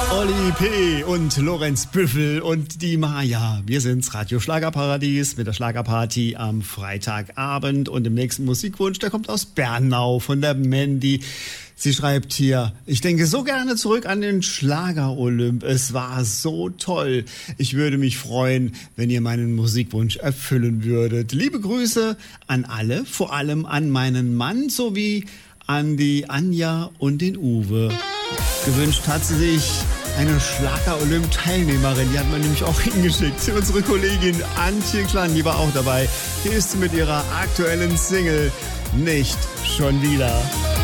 Oli P. und Lorenz Büffel und die Maja. Wir sind's, Radio Schlagerparadies mit der Schlagerparty am Freitagabend. Und im nächsten Musikwunsch, der kommt aus Bernau von der Mandy. Sie schreibt hier: Ich denke so gerne zurück an den Schlager-Olymp. Es war so toll. Ich würde mich freuen, wenn ihr meinen Musikwunsch erfüllen würdet. Liebe Grüße an alle, vor allem an meinen Mann sowie an die Anja und den Uwe. Gewünscht hat sie sich eine Schlager-Olymp-Teilnehmerin, die hat man nämlich auch hingeschickt. Unsere Kollegin Antje Klang, die war auch dabei. Hier ist sie mit ihrer aktuellen Single Nicht schon wieder.